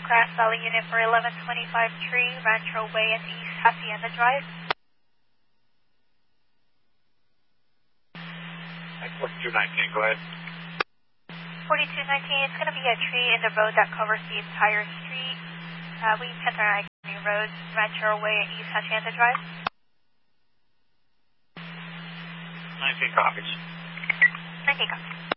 Grass Valley unit for 1125 Tree, Rancho Way and East Hacienda Drive. 4219, go ahead. 4219, it's going to be a tree in the road that covers the entire street. We enter Avenue Road, Rancho Way and East Hacienda Drive. 19 copies. 19 copies.